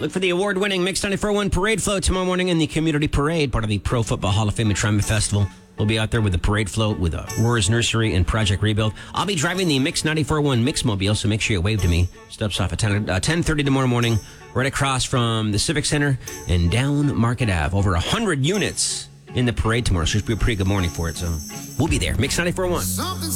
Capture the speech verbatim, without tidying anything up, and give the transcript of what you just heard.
Look for the award-winning Mix ninety-four point one Parade Float tomorrow morning in the Community Parade, part of the Pro Football Hall of Fame at Triumph Festival. We'll be out there with the Parade Float with uh, Roar's Nursery and Project Rebuild. I'll be driving the Mix ninety-four point one Mixmobile, so make sure you wave to me. Stops off at ten, uh, ten thirty tomorrow morning, right across from the Civic Center and down Market Ave. Over one hundred units in the parade tomorrow, so it should be a pretty good morning for it. So we'll be there. Mix ninety-four point one.